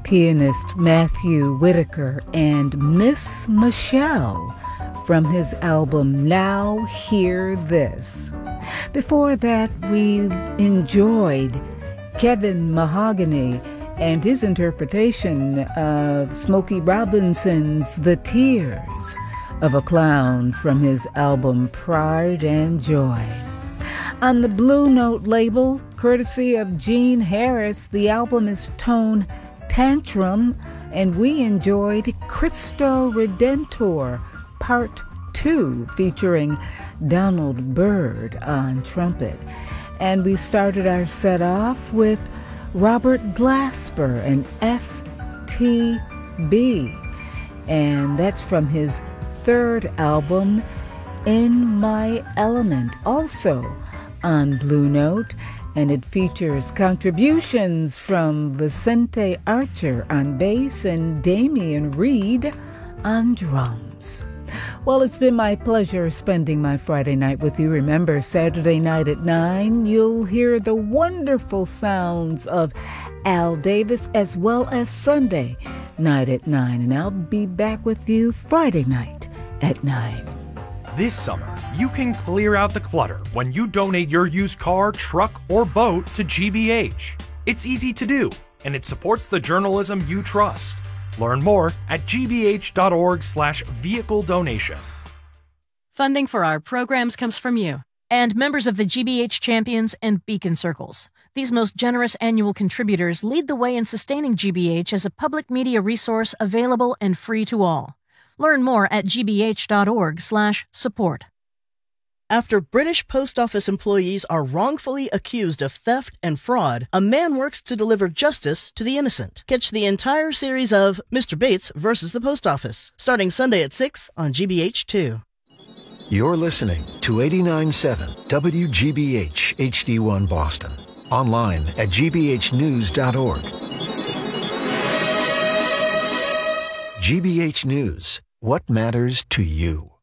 pianist Matthew Whitaker and Miss Michelle from his album Now Hear This. Before that, we enjoyed Kevin Mahogany and his interpretation of Smokey Robinson's The Tears of a Clown from his album Pride and Joy. On the Blue Note label, courtesy of Gene Harris, the album is Tone Tantrum, and we enjoyed Cristo Redentor Part 2 featuring Donald Byrd on trumpet. And we started our set off with Robert Glasper and FTB, and that's from his third album, In My Element, also on Blue Note, and it features contributions from Vicente Archer on bass and Damian Reed on drums. Well, it's been my pleasure spending my Friday night with you. Remember, Saturday night at 9, you'll hear the wonderful sounds of Al Davis, as well as Sunday night at 9. And I'll be back with you Friday night at 9. This summer, you can clear out the clutter when you donate your used car, truck, or boat to GBH. It's easy to do, and it supports the journalism you trust. Learn more at gbh.org/vehicle donation. Funding for our programs comes from you and members of the GBH Champions and Beacon Circles. These most generous annual contributors lead the way in sustaining GBH as a public media resource available and free to all. Learn more at gbh.org/support. After British post office employees are wrongfully accused of theft and fraud, a man works to deliver justice to the innocent. Catch the entire series of Mr. Bates versus the Post Office, starting Sunday at 6 on GBH2. You're listening to 89.7 WGBH HD1 Boston. Online at gbhnews.org. GBH News. What matters to you?